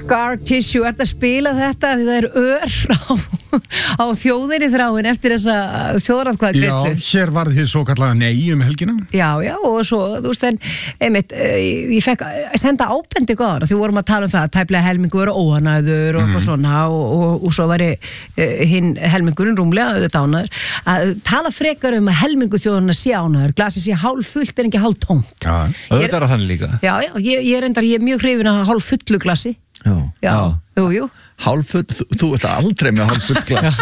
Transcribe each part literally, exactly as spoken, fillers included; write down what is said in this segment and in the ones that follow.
Scar tissue, ert að spila þetta því það er ör á, á þjóðinni þráin eftir þessa þjóðaratkvæðagreiðslu. Já, hér var því svo kallaða nei um helgina. Já, já, og svo, þú veist, en einmitt, ég fekk að senda ábendi góðan, því vorum að tala um það, tæplega helmingu eru óanæður og, mm. og svona, og, og, og svo væri hinn helmingurinn rúmlega auðvitað ánæður, að tala frekar um að helmingu þjóðana sé ánæður, glasið sé hálf fullt en ekki hálf tómt. Já, auðvitað er þannig líka. Já, já, ég, ég er endar, ég er mjög hrifin að hálf fullu glasi. Já, já, jú, jú. Hálfull, þú, þú ert aldrei með hálfull glas.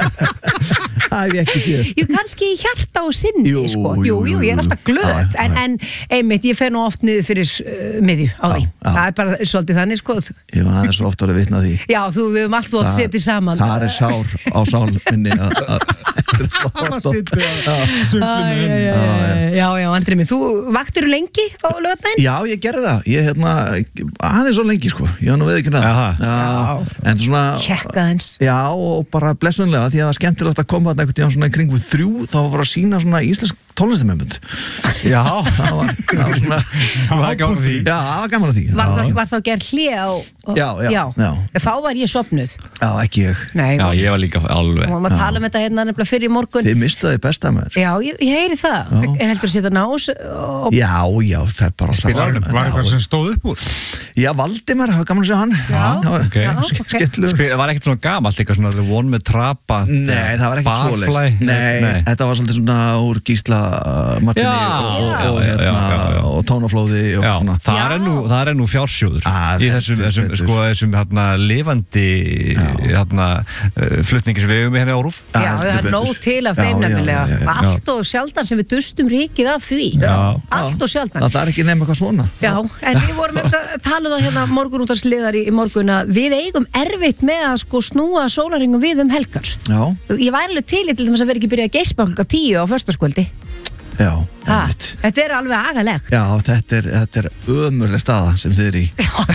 Það hef ég ekki séð. Jú, kannski í hjarta og sinni, jú, sko. Jú, jú, ég er alltaf glöð, en, en einmitt, ég fer nú oft niður fyrir uh, miðju á því. Já, það er bara svolítið þannig, sko. Ég var aðeins ofta að vitna því. Já, þú, við höfum alltaf að setja saman. Það er sár á sál minni að... Það var sýttið að sumlinu. Já, já, Andri minn, þú vaktir lengi á laugardaginn? Já, ég gerði það. Ég, hérna, aðeins svo lengi, sko. Ég var nú veið ekki það. En svona... Kjekka eins. Já, og bara blessunlega, því að það er skemmtilegt að koma þarna einhvern tíðan svona í kringum þrjú, þá var að sína svona íslensk tónlistamömbund. Já, það var, það var svona... Það var gaman að því. Já, það var gaman að því. Var, það, var þá gerð hlé á... Já, já, já, já. Þá var ég sopnuð. Já, ekki ég. Nei, já, ég var líka alveg. Og maður að tala um þetta hérna nefnilega fyrir í morgun. Þið mistaði besta maður. Já, ég, ég heyri það. Já. Er heldur að setja nás? Og... Já, já, það er bara... Var, var eitthvað sem stóð upp úr? Já, Valdimar, það var gaman að sjá hann. Já, já okay. Já, skemmtilegur. Spil, var ekkert svona gamalt, eitthvað svona The One með Trapa? Nei, það var ekkert svoleiðis. Nei, nei, þetta var svolítið svona úr Gísla Martini og, og, hérna, og tónaflóði og já, svona. Það er nú, það er nú fjársjóður ah, í þessum, þessum, sko, þessum hérna, lifandi hérna, flutningi sem við hefum hérna á Rúf. Já, það er nóg til af þeim nefnilega. Allt og sjaldan sem við dustum ríkið af því. Já, allt og sjaldan. Það er ekki nefn eitthvað svona. Já, en við vorum að tala um það hérna morgunútarsliðar í, í morgun að við eigum erfitt með að sko snúa sólarhringum við um helgar. Já. Ég væri alveg til til þess að vera ekki byrjað að geispa klukkan tíu á föstudagskvöldi. Já, ha, þetta er alveg agalegt. Já, þetta er, þetta er ömurleg staða sem þið er í.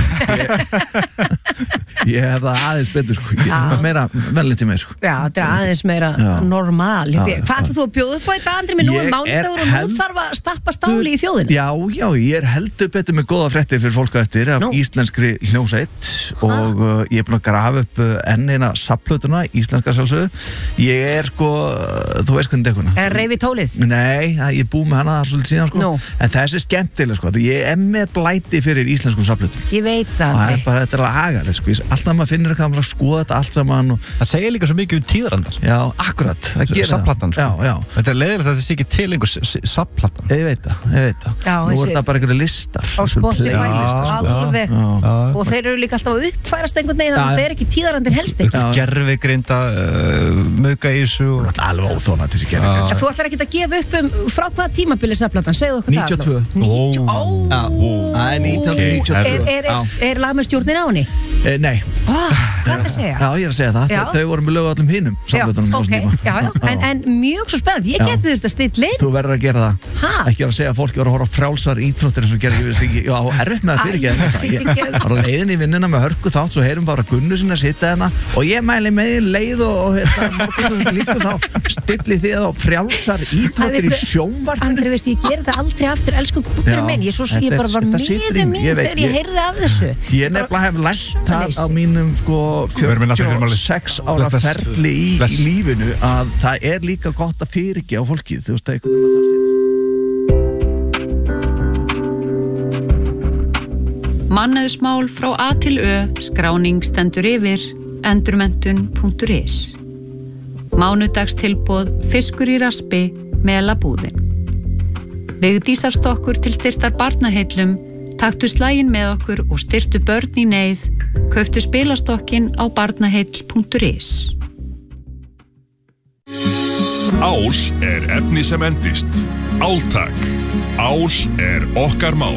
Ég, ég hef það aðeins betur, sko. Ég hef meira velið til mér, sko. Já, þetta er aðeins meira já. normal. Já, hvað ætlum þú að bjóða upp á þetta, Andri? Minn nú er mánudagur og nú þarf að stappa stáli í þjóðinu. Já, já, ég er heldur betur með góða fréttir fyrir fólk eftir af no. íslenskri hljómsveit og uh, ég er búin að grafa upp uh, enn eina safnplötuna, íslenska sjálfsögðu. Ég er, sko, þú veist hvernig dekuna. Er reyfi tólið? Nei, ég er búið með hana svolítið síðan, sko. No. En þessi er skemmtileg, sko. Ég er með blæti fyrir íslenskum safnplötum. Ég veit það. Og það er bara, þetta er alveg agalegt, sko. Alltaf maður finnir eitthvað, maður skoða þetta allt saman og... Það segir líka svo mikið um tíðarandar. Já, akkurat. Það gerir það. Safnplatan, sko. Já, já. Þetta er leiðilegt að þetta sé ekki til einhver safnplatan. Ég veit það, ég veit það. Já, nú er þetta bara einhverju listar. Á Spotify, alveg. Já. Og þeir eru líka alltaf að uppfærast einhvern veginn, það er ekki tíðarandir helst ekki. Gervigrinda, uh, mauka í þessu. Alveg óþólandi þessi gervigrinda. Þú ætlar ekki að gefa upp um frá hvaða tímabili safnplatan, segðu okkur níutíu og tvö. níutíu og tvö. Ó. Það er nítján hundruð níutíu og tvö. Er, er, er lag með stjórnin á henni? Eh, nei. Oh, hvað er það að segja? Já, ég er að segja það. Já. Þau voru með lög á allum hinum safnplötunum á þessum tíma. Já, já, en, en mjög svo spennandi. Ég geti þurft að stilla inn. Þú verður að gera það. Ha? Ekki að segja að fólki voru að horfa á frjálsar íþróttir eins og gerði, ég veist ekki, já, erfitt með það fyrir ekki. Ég var að leiðin í vinnuna með hörku þátt, svo heyrum bara Gunnu sinna að sitja hérna og ég mæli með leið og hérna morgunum líka þá stilli þið á frjálsar íþróttir í sjónvarpinu. Andri, veist, ég ger þetta aldrei aftur, elsku kúkurinn minn. Ég, svo, ég bara var miður mín þegar ég heyrði af þessu. Ég nefnilega hef lært það á mínum sko fjörutíu og sex ára ferli í, í lífinu að það er líka gott að fyrirgefa fólkið, þú veist eitthvað um það. Mannauðsmál frá A til Ö, skráning stendur yfir, endurmenntun punktur is. Mánudagstilboð, fiskur í raspi, melabúðin. Vigdísarstokkur til styrktar barnaheillum, taktu slaginn með okkur og styrktu börn í neyð, kauftu spilastokkin á barnaheill punktur is. Ál er efni sem endist. Áltak. Ál er okkar mál.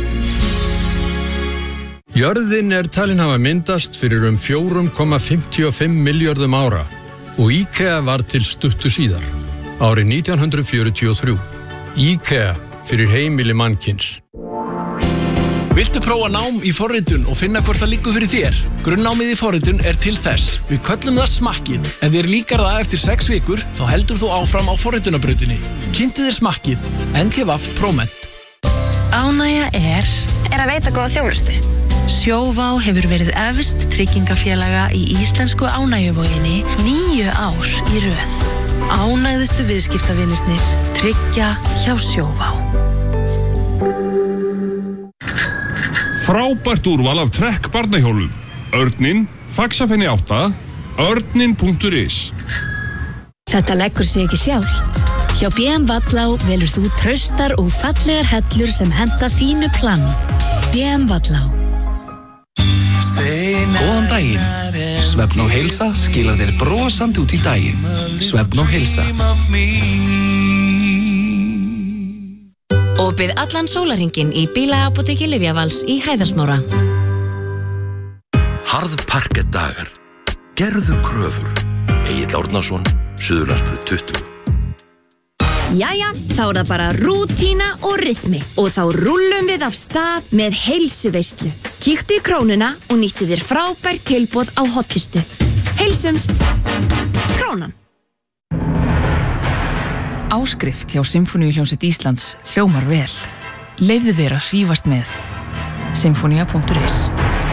Jörðin er talin hafa myndast fyrir um fjögur komma fimmtíu og fimm milljörðum ára og IKEA var til stuttu síðar, árið nítján hundruð fjörutíu og þrjú. IKEA fyrir heimili mannkyns. Viltu prófa nám í forritun og finna hvort það liggur fyrir þér? Grunnnámið í forritun er til þess. Við köllum það smakkið. Ef þér líkar það eftir sex vikur, þá heldur þú áfram á forritunabrautinni. Kynntu þér smakkið. N T V Próment. Ánægja er, er að veita góða þjónustu. Sjóvá hefur verið efst tryggingafélaga í íslensku ánægjuvoginni níu ár í röð. Ánægðustu viðskiptavinirnir tryggja hjá Sjóvá. Frábært úrval af trekk barnahjólum. Örninn, Faxafenni átta, örnin punktur is. Þetta leggur sig ekki sjálft. Hjá B M Vallá velur þú traustar og fallegar hellur sem henta þínu plani. B M Vallá. Góðan daginn. Svefn og heilsa skilar þér brosandi út í daginn. Svefn og heilsa. Opið allan sólarhringinn í bílaapóteki Lyfjavals í Hæðarsmára. Harðparkett dagar. Gerðu kröfur. Egill Árnason, Suðurlandsbraut tuttugu. Jæja, þá er það bara rútína og rytmi og þá rúllum við af stað með heilsuveislu. Kíktu í Krónuna og nýttu þér frábær tilboð á hotlistu. Heilsumst! Krónan. Áskrift hjá Sinfóníuhljómsveit Íslands hljómar vel. Leyfðu þér að hrífast með. sinfonia punktur is.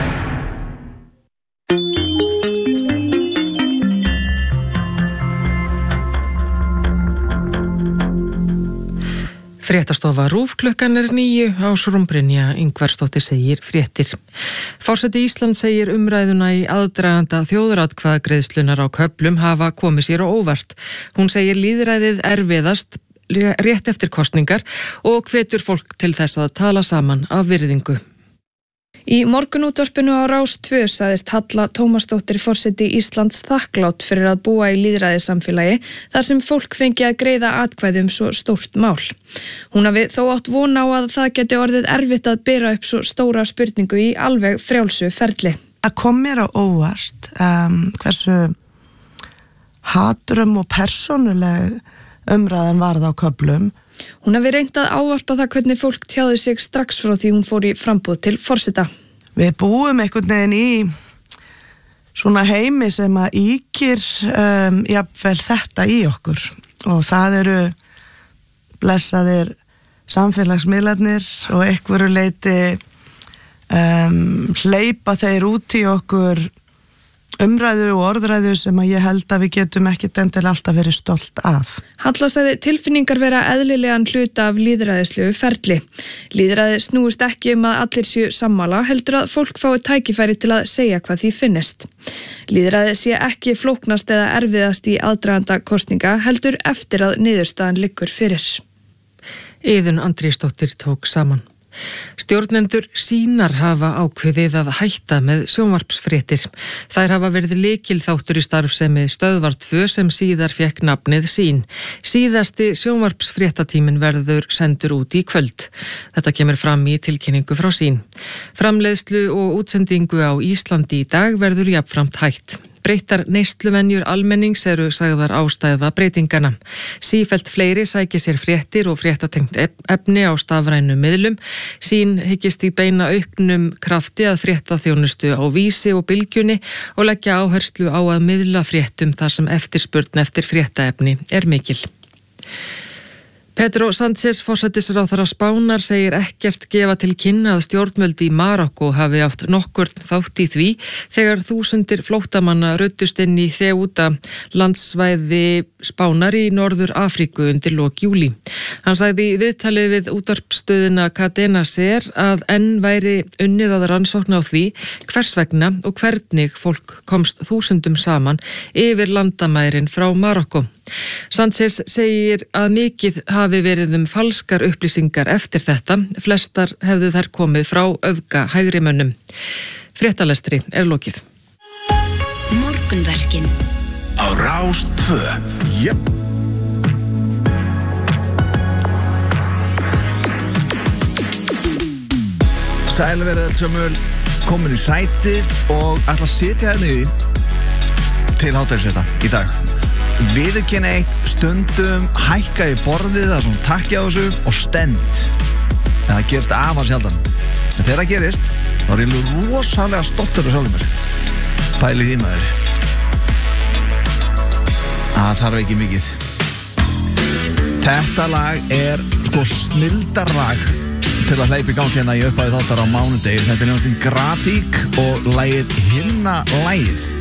Fréttastofa RÚV klukkan er níu, Ásrún Brynja Ingvarsdóttir segir fréttir. Forseti Íslands segir umræðuna í aðdraganda þjóðaratkvæðagreiðslunar á köflum hafa komið sér á óvart. Hún segir lýðræðið erfiðast rétt eftir kosningar og hvetur fólk til þess að tala saman af virðingu. Í morgunútvarpinu á Rás tvö sagðist Halla Tómasdóttir forseti Íslands þakklátt fyrir að búa í lýðræðissamfélagi þar sem fólk fengi að greiða atkvæði um svo stórt mál. Hún hafi þó átt von á að það geti orðið erfitt að bera upp svo stóra spurningu í alveg frjálsu ferli. Það kom mér á óvart um, hversu hatrum og persónuleg umræðan varð á köflum. Hún hafi reynt að ávarpa það hvernig fólk tjáði sig strax frá því hún fór í framboð til forseta. Við búum einhvern veginn í svona heimi sem að ýkir um, jafnvel þetta í okkur og það eru blessaðir samfélagsmiðlarnir og einhverju leiti um, hleypa þeir út í okkur umræðu og orðræðu sem að ég held að við getum ekkert endilega alltaf verið stolt af. Halla sagði tilfinningar vera eðlilegan hluta af lýðræðislegu ferli. Lýðræði snúist ekki um að allir séu sammála, heldur að fólk fái tækifæri til að segja hvað því finnist. Lýðræði sé ekki flóknast eða erfiðast í aðdraganda kosninga, heldur eftir að niðurstaðan liggur fyrir. Iðunn Andrésdóttir tók saman. Stjórnendur Sínar hafa ákveðið að hætta með sjónvarpsfréttir. Þær hafa verið lykilþáttur í starfsemi Stöðvar tvö sem síðar fékk nafnið Sín. Síðasti sjónvarpsfréttatíminn verður sendur út í kvöld. Þetta kemur fram í tilkynningu frá Sín. Framleiðslu og útsendingu á Íslandi í dag verður jafnframt hætt. Breyttar neysluvenjur almennings eru sagðar ástæða breytingana. Sífellt fleiri sækja sér fréttir og fréttatengt efni á stafrænu miðlum. Sín hyggist í beina auknum krafti að fréttaþjónustu á Vísi og Bylgjunni og leggja áherslu á að miðla fréttum þar sem eftirspurn eftir fréttaefni er mikil. Pedro Sánchez, forsætisráðherra Spánar, segir ekkert gefa til kynna að stjórnvöld í Marokkó hafi átt nokkurn þátt í því þegar þúsundir flóttamanna ruddust inn í Ceuta, landsvæði Spánar í Norður Afríku undir lok júlí. Hann sagði í viðtali við útvarpsstöðina Cadena Ser að enn væri unnið að rannsókn á því hvers vegna og hvernig fólk komst þúsundum saman yfir landamærin frá Marokkó. Sánchez segir að mikið hafi verið um falskar upplýsingar eftir þetta. Flestar hefðu þær komið frá öfga hægri mönnum. Fréttalestri er lokið. Morgunverkin á Rás tvö. Jöp. Sæl verið allsamul komin í sætið og ætla að sitja hérna í til hátægisvita í dag. Viðurkenna eitt, stundum hækka í borðið, það er svona takki á þessu og stend. En það gerist afar sjaldan. En þegar það gerist, þá er ég rosalega stoltur af sjálfum mér. Pælið því maður. Það þarf ekki mikið. Þetta lag er sko snildarlag til að hleypa í gangi hérna í upphæði þáttar á mánudegi. Þetta er hljómsveitin Grafík og lagið Himna lagið.